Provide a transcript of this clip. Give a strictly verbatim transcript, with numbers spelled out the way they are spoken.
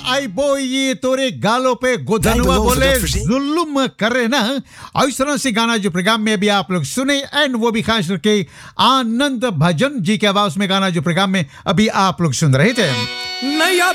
आई बो ये तोरे गालों पे गोधनुआ बोले जुल्म करे ना। इस तरह से गाना जो प्रोग्राम में अभी आप लोग सुने, एंड वो भी खास करके आनंद भजन जी के आवाज में गाना जो प्रोग्राम में अभी आप लोग सुन रहे थे। नया